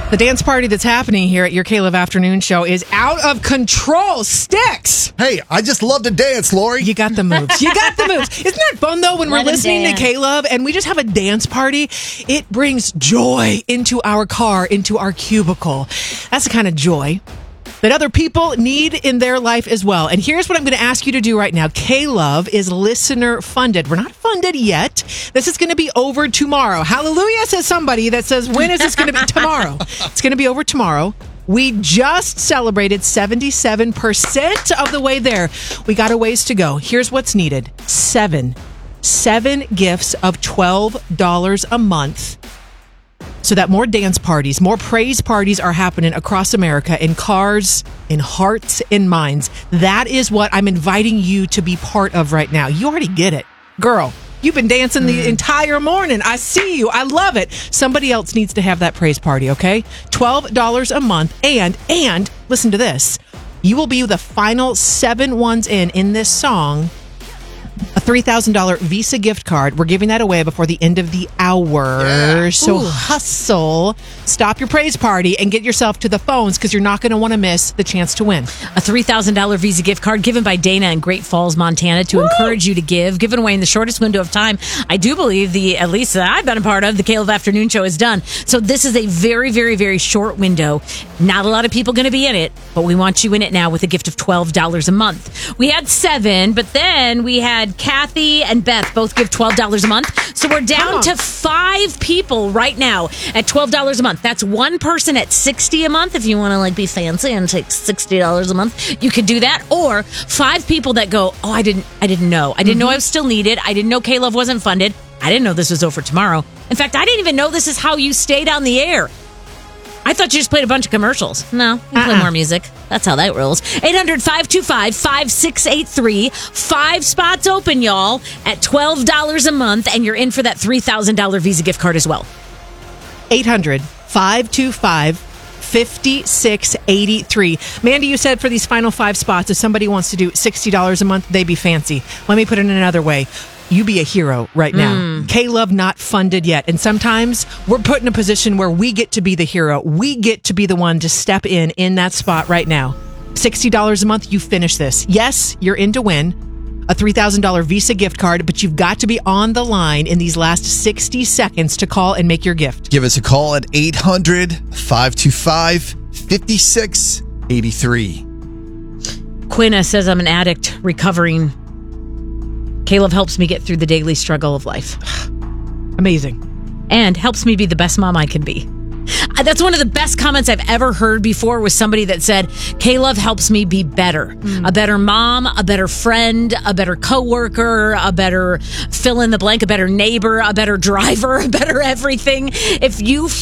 The dance party that's happening here at your K-Love Afternoon Show is out of control. Sticks! Hey, I just love to dance, Lori. You got the moves. You got the moves. Isn't that fun, though, when we're listening to K-Love and we just have a dance party? It brings joy into our car, into our cubicle. That's the kind of joy that other people need in their life as well. And here's what I'm going to ask you to do right now. K-Love is listener funded. We're not funded yet. This is going to be over tomorrow. Hallelujah, says somebody that says, when is this going to be? Tomorrow. It's going to be over tomorrow. We just celebrated 77% of the way there. We got a ways to go. Here's what's needed. Seven gifts of $12 a month, so that more dance parties, more praise parties are happening across America in cars, in hearts, in minds. That is what I'm inviting you to be part of right now. You already get it. Girl, you've been dancing the entire morning. I see you. I love it. Somebody else needs to have that praise party, okay? $12 a month. And listen to this. You will be the final 7 ones in this song. A $3,000 Visa gift card. We're giving that away before the end of the hour. Yeah. So hustle, stop your praise party, and get yourself to the phones because you're not going to want to miss the chance to win. A $3,000 Visa gift card given by Dana in Great Falls, Montana to encourage you to give. Given away in the shortest window of time. I do believe at least that I've been a part of, the K-Love Afternoon Show is done. So this is a very, very, very short window. Not a lot of people going to be in it, but we want you in it now with a gift of $12 a month. We had 7, but then we had Kathy and Beth both give $12 a month. So we're down to 5 people right now at $12 a month. That's one person at $60 a month. If you want to be fancy and take $60 a month, you could do that. Or 5 people that go, oh, I didn't know. I didn't know I was still needed. I didn't know K-Love wasn't funded. I didn't know this was over tomorrow. In fact, I didn't even know this is how you stayed on the air. I thought you just played a bunch of commercials. No, you play more music. That's how that rolls. 800-525-5683. 5 spots open, y'all, at $12 a month, and you're in for that $3,000 Visa gift card as well. 800-525-5683. Mandy, you said for these final 5 spots, if somebody wants to do $60 a month, they'd be fancy. Let me put it in another way. You be a hero right now. K-Love not funded yet. And sometimes we're put in a position where we get to be the hero. We get to be the one to step in that spot right now. $60 a month, you finish this. Yes, you're in to win a $3,000 Visa gift card, but you've got to be on the line in these last 60 seconds to call and make your gift. Give us a call at 800-525-5683. Quinna says, I'm an addict recovering. K-Love helps me get through the daily struggle of life. Amazing. And helps me be the best mom I can be. That's one of the best comments I've ever heard before, was somebody that said, K-Love helps me be better. A better mom, a better friend, a better coworker, a better fill in the blank, a better neighbor, a better driver, a better everything. If you